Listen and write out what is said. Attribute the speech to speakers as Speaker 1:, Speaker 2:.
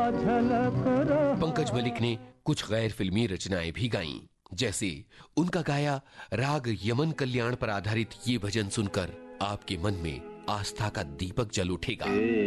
Speaker 1: पंकज मलिक ने कुछ गैर फिल्मी रचनाएं भी गाईं, जैसे उनका गाया राग यमन कल्याण पर आधारित ये भजन सुनकर आपके मन में आस्था का दीपक जल उठेगा।